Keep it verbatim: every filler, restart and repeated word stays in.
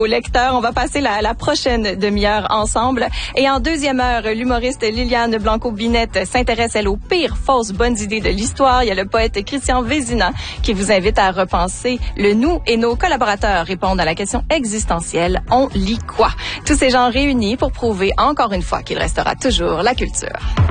Au lecteur, on va passer la, la prochaine demi-heure ensemble. Et en deuxième heure, l'humoriste Liliane Blanco-Binette s'intéresse, elle, aux pires fausses bonnes idées de l'histoire. Il y a le poète Christian Vézina qui vous invite à repenser le nous, et nos collaborateurs répondent à la question existentielle: on lit quoi? Tous ces gens réunis pour prouver encore une fois qu'il restera toujours la culture.